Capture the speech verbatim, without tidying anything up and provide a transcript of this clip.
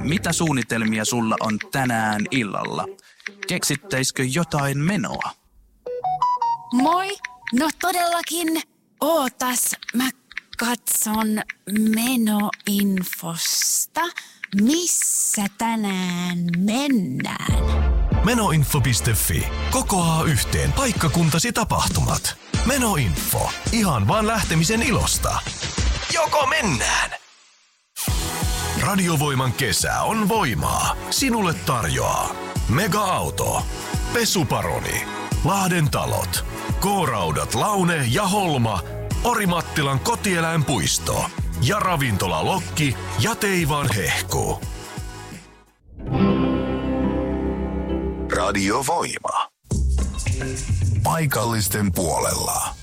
Mitä suunnitelmia sulla on tänään illalla? Keksittäisikö jotain menoa? Moi! No todellakin. Ootas, mä katson menoinfosta. Missä tänään mennään? Menoinfo piste fi kokoaa yhteen paikkakuntasi tapahtumat. Menoinfo. Ihan vaan lähtemisen ilosta. Joko mennään? Radiovoiman kesä on voimaa. Sinulle tarjoaa Mega-auto, Pesuparoni, Lahden talot, K-raudat Laune ja Holma, Orimattilan kotieläinpuisto ja ravintola Lokki ja Teivan hehku. Radiovoima. Paikallisten puolella.